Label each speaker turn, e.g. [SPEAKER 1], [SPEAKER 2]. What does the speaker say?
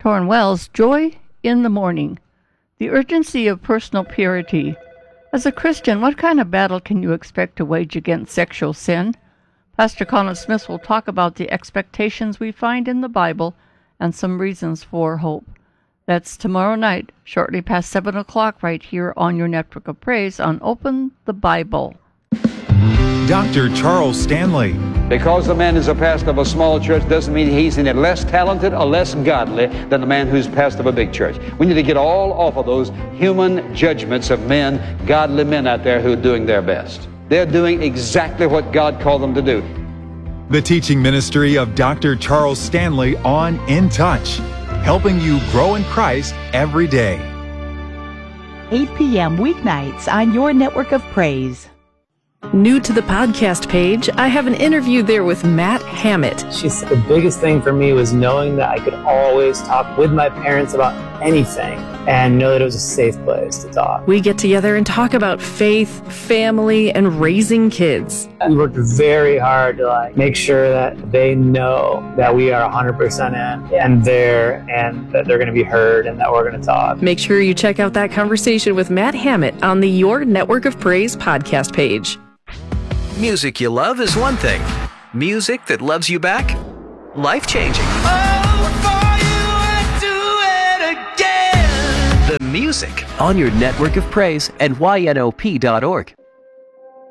[SPEAKER 1] Torrin Wells, Joy in the Morning. The urgency of personal purity. As a Christian, what kind of battle can you expect to wage against sexual sin? Pastor Colin Smith will talk about the expectations we find in the Bible and some reasons for hope. That's tomorrow night, shortly past 7 o'clock, right here on your Network of Praise on Open the Bible.
[SPEAKER 2] Dr. Charles Stanley.
[SPEAKER 3] Because the man is a pastor of a small church doesn't mean he's any less talented or less godly than the man who's pastor of a big church. We need to get all off of those human judgments of men, godly men out there who are doing their best. They're doing exactly what God called them to do.
[SPEAKER 2] The teaching ministry of Dr. Charles Stanley on In Touch, helping you grow in Christ every day.
[SPEAKER 4] 8 p.m. weeknights on your Network of Praise.
[SPEAKER 5] New to the podcast page, I have an interview there with Matt Hammett.
[SPEAKER 6] She said the biggest thing for me was knowing that I could always talk with my parents about anything and know that it was a safe place to talk.
[SPEAKER 5] We get together and talk about faith, family, and raising kids.
[SPEAKER 6] We worked very hard to make sure that they know that we are 100% in and there, and that they're going to be heard and that we're going to talk.
[SPEAKER 5] Make sure you check out that conversation with Matt Hammett on the Your Network of Praise podcast page.
[SPEAKER 7] Music you love is one thing. Music that loves you back? Life-changing. The music on your Network of Praise and ynop.org.